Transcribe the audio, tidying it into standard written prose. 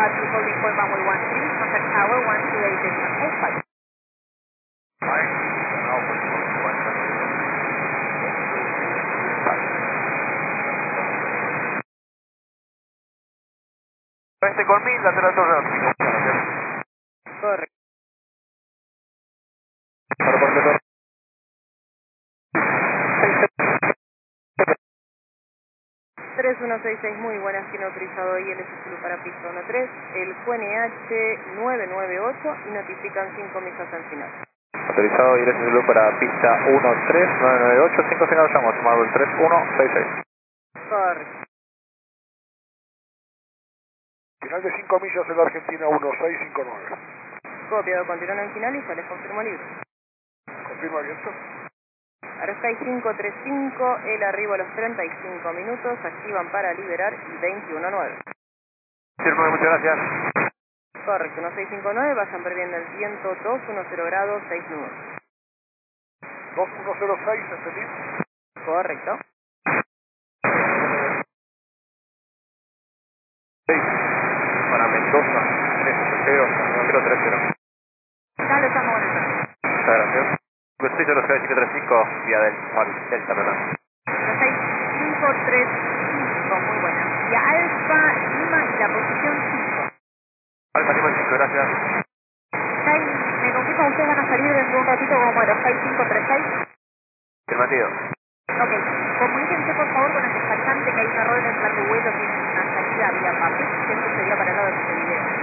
Triple Report Runway 13, contact Tower 128.85. Este con 1000, lateral torre óptico. Correcto. 3166, muy buenas, tiene autorizado ILS Zulu para pista 13, el QNH 998 y notifican 5 millas al final. Autorizado ILS Zulu para pista 13998, 5 final llamo, tomado el 3166. Correcto. Final de 5 millas en la Argentina 1659. Copiado, continúan en final y ya les confirmo libre. Confirma abierto. Aerosky 535, el arribo a los 35 minutos, activan para liberar y 219. Firmo, muchas gracias. Correcto, 1659, vayan perdiendo el viento 210 grados, 6 nudos. 2106, ¿entendí? Correcto. 6 para Mendoza, 380, 030. Ya lo estamos conectando. Muchas gracias. Respecto a los 535, vía del Delta, perdón. 6535, muy buena. Y Alfa Lima y la posición 5. Alfa Lima 5, gracias. ¿Me confirma ustedes van a salir dentro de un ratito como Aerosky 536? Afirmativo. Ok, comuníquense por favor con el desfaltante que hay un error en el plan de vuelo, tienen una salida vía papel, que esto sería para el lado de este video.